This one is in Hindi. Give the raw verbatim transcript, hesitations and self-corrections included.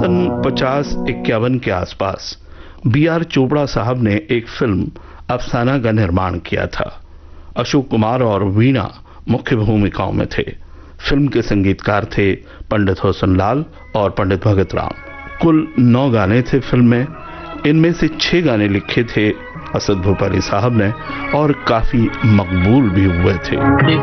सन पचास इक्यावन के आसपास बी आर चोपड़ा साहब ने एक फिल्म अफसाना का निर्माण किया था। अशोक कुमार और वीणा मुख्य भूमिकाओं में थे। फिल्म के संगीतकार थे पंडित हुसन लाल और पंडित भगत राम। कुल नौ गाने थे फिल्म में। इनमें से छह गाने लिखे थे असद भोपाली साहब ने और काफी मकबूल भी हुए थे।